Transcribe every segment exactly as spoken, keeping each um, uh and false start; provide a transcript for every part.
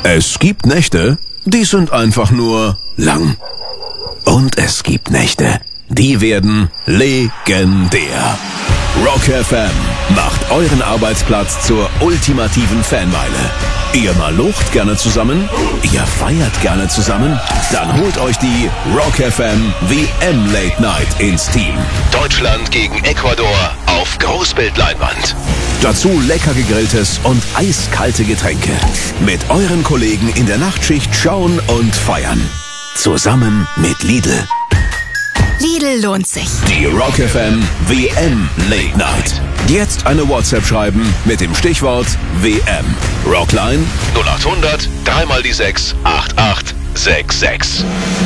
Es gibt Nächte, die sind einfach nur lang. Und es gibt Nächte, die werden legendär. Rock F M macht euren Arbeitsplatz zur ultimativen Fanmeile. Ihr malocht gerne zusammen? Ihr feiert gerne zusammen? Dann holt euch die Rock F M W M Late Night ins Team. Deutschland gegen Ecuador auf Großbildleinwand. Dazu lecker gegrilltes und eiskalte Getränke. Mit euren Kollegen in der Nachtschicht schauen und feiern. Zusammen mit Lidl. Lidl lohnt sich. Die Rock F M W M Late Night. Jetzt eine WhatsApp schreiben mit dem Stichwort W M. Rockline null acht hundert drei mal die sechs acht acht sechs sechs.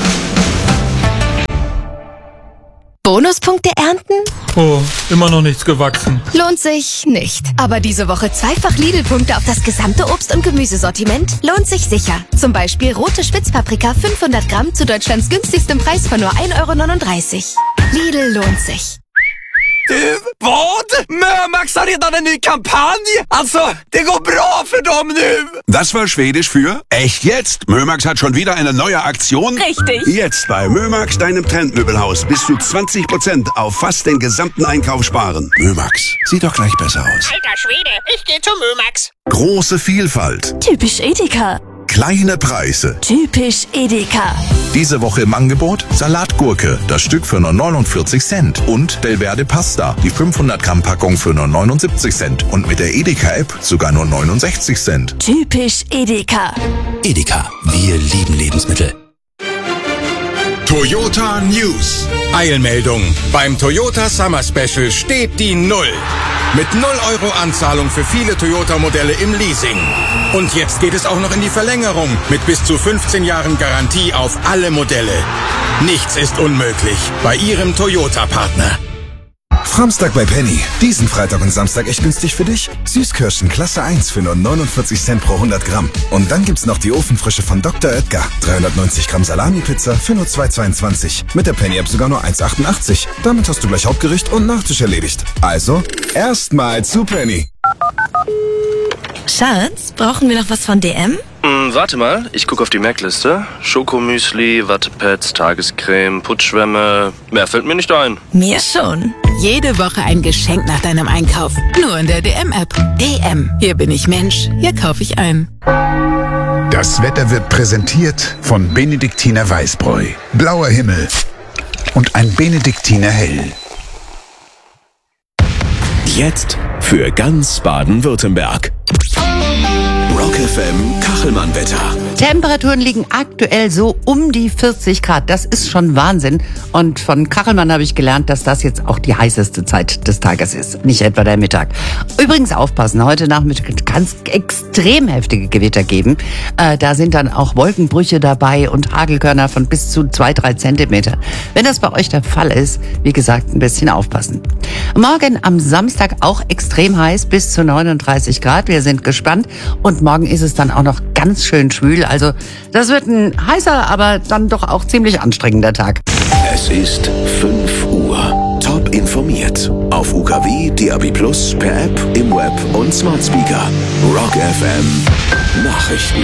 Bonuspunkte ernten? Oh, immer noch nichts gewachsen. Lohnt sich nicht. Aber diese Woche zweifach Lidl-Punkte auf das gesamte Obst- und Gemüsesortiment lohnt sich sicher. Zum Beispiel rote Spitzpaprika fünfhundert Gramm zu Deutschlands günstigstem Preis von nur ein Euro neununddreißig. Lidl lohnt sich. Du, vad? Mömax har redan en ny kampanj! Alltså, det går bra för dem nu! Das war Schwedisch für echt jetzt? Mömax hat schon wieder eine neue Aktion? Richtig. Jetzt bei Mömax, deinem Trendmöbelhaus, bis zu zwanzig Prozent auf fast den gesamten Einkauf sparen. Mömax, sieht doch gleich besser aus. Alter Schwede, ich geh zu Mömax. Große Vielfalt, Typisch Edeka. kleine Preise. Typisch Edeka. Diese Woche im Angebot Salatgurke, das Stück für nur neunundvierzig Cent. Und Belverde Pasta, die fünfhundert Gramm Packung für nur neunundsiebzig Cent. Und mit der Edeka-App sogar nur neunundsechzig Cent. Typisch Edeka. Edeka, wir lieben Lebensmittel. Toyota News. Eilmeldung. Beim Toyota Summer Special steht die Null. Mit null Euro Anzahlung für viele Toyota-Modelle im Leasing. Und jetzt geht es auch noch in die Verlängerung mit bis zu fünfzehn Jahren Garantie auf alle Modelle. Nichts ist unmöglich bei Ihrem Toyota-Partner. Samstag bei Penny. Diesen Freitag und Samstag echt günstig für dich. Süßkirschen Klasse eins für nur neunundvierzig Cent pro hundert Gramm. Und dann gibt's noch die Ofenfrische von Doktor Oetker. dreihundertneunzig Gramm Salami-Pizza für nur zwei Euro zweiundzwanzig. Mit der Penny-App sogar nur eins Euro achtundachtzig. Damit hast du gleich Hauptgericht und Nachtisch erledigt. Also, erstmal zu Penny. Schatz, brauchen wir noch was von D M? Hm, warte mal, ich gucke auf die Merkliste. Schokomüsli, Wattepads, Tagescreme, Putzschwämme. Mehr fällt mir nicht ein. Mir schon. Jede Woche ein Geschenk nach deinem Einkauf. Nur in der D M-App. D M. Hier bin ich Mensch. Hier kaufe ich ein. Das Wetter wird präsentiert von Benediktiner Weißbräu. Blauer Himmel und ein Benediktiner Hell. Jetzt für ganz Baden-Württemberg. Rock F M Kachelmann-Wetter. Temperaturen liegen aktuell so um die vierzig Grad. Das ist schon Wahnsinn. Und von Kachelmann habe ich gelernt, dass das jetzt auch die heißeste Zeit des Tages ist. Nicht etwa der Mittag. Übrigens aufpassen, heute Nachmittag kann es extrem heftige Gewitter geben. Äh, da sind dann auch Wolkenbrüche dabei und Hagelkörner von bis zu zwei, drei Zentimeter. Wenn das bei euch der Fall ist, wie gesagt, ein bisschen aufpassen. Morgen am Samstag auch extrem heiß, bis zu neununddreißig Grad. Wir sind gespannt. Und morgen ist es dann auch noch ganz schön schwül. Also das wird ein heißer, aber dann doch auch ziemlich anstrengender Tag. Es ist fünf Uhr. Top informiert. Auf U K W, D A B Plus, per App, im Web und Smart Speaker. Rock F M Nachrichten.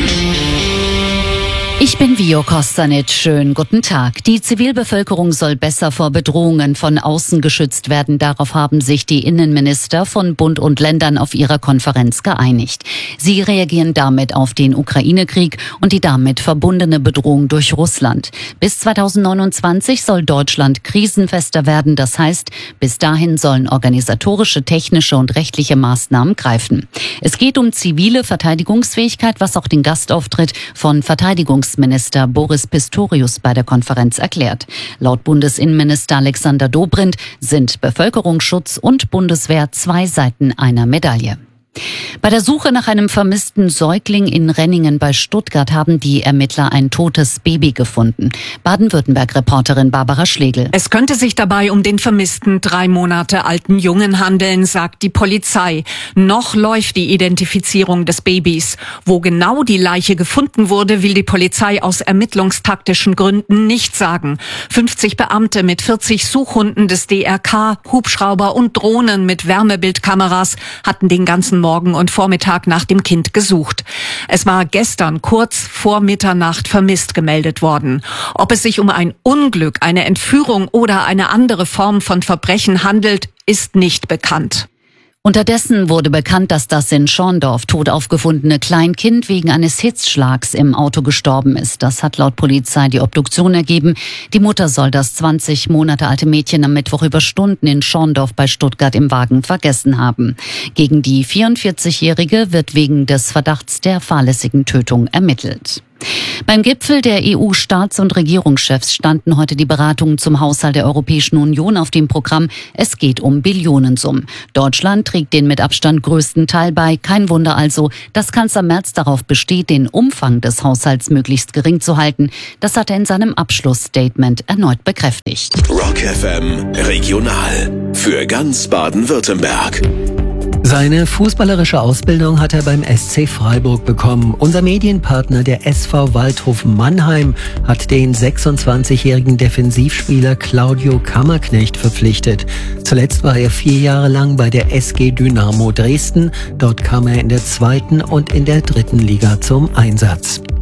Ich bin Vio Kostanic. Schönen guten Tag. Die Zivilbevölkerung soll besser vor Bedrohungen von außen geschützt werden. Darauf haben sich die Innenminister von Bund und Ländern auf ihrer Konferenz geeinigt. Sie reagieren damit auf den Ukraine-Krieg und die damit verbundene Bedrohung durch Russland. Bis zweitausendneunundzwanzig soll Deutschland krisenfester werden. Das heißt, bis dahin sollen organisatorische, technische und rechtliche Maßnahmen greifen. Es geht um zivile Verteidigungsfähigkeit, was auch den Gastauftritt von Verteidigungsminister Boris Pistorius bei der Konferenz erklärt. Laut Bundesinnenminister Alexander Dobrindt sind Bevölkerungsschutz und Bundeswehr zwei Seiten einer Medaille. Bei der Suche nach einem vermissten Säugling in Renningen bei Stuttgart haben die Ermittler ein totes Baby gefunden. Baden-Württemberg-Reporterin Barbara Schlegel. Es könnte sich dabei um den vermissten drei Monate alten Jungen handeln, sagt die Polizei. Noch läuft die Identifizierung des Babys. Wo genau die Leiche gefunden wurde, will die Polizei aus ermittlungstaktischen Gründen nicht sagen. fünfzig Beamte mit vierzig Suchhunden des D R K, Hubschrauber und Drohnen mit Wärmebildkameras hatten den ganzen Morgen und Vormittag nach dem Kind gesucht. Es war gestern kurz vor Mitternacht vermisst gemeldet worden. Ob es sich um ein Unglück, eine Entführung oder eine andere Form von Verbrechen handelt, ist nicht bekannt. Unterdessen wurde bekannt, dass das in Schorndorf tot aufgefundene Kleinkind wegen eines Hitzschlags im Auto gestorben ist. Das hat laut Polizei die Obduktion ergeben. Die Mutter soll das zwanzig Monate alte Mädchen am Mittwoch über Stunden in Schorndorf bei Stuttgart im Wagen vergessen haben. Gegen die vierundvierzigjährige wird wegen des Verdachts der fahrlässigen Tötung ermittelt. Beim Gipfel der E U-Staats- und Regierungschefs standen heute die Beratungen zum Haushalt der Europäischen Union auf dem Programm. Es geht um Billionensummen. Deutschland trägt den mit Abstand größten Teil bei. Kein Wunder also, dass Kanzler Merz darauf besteht, den Umfang des Haushalts möglichst gering zu halten. Das hat er in seinem Abschlussstatement erneut bekräftigt. Rock F M Regional für ganz Baden-Württemberg. Seine fußballerische Ausbildung hat er beim S C Freiburg bekommen. Unser Medienpartner, der S V Waldhofen Mannheim, hat den sechsundzwanzigjährigen Defensivspieler Claudio Kammerknecht verpflichtet. Zuletzt war er vier Jahre lang bei der S G Dynamo Dresden. Dort kam er in der zweiten und in der dritten Liga zum Einsatz.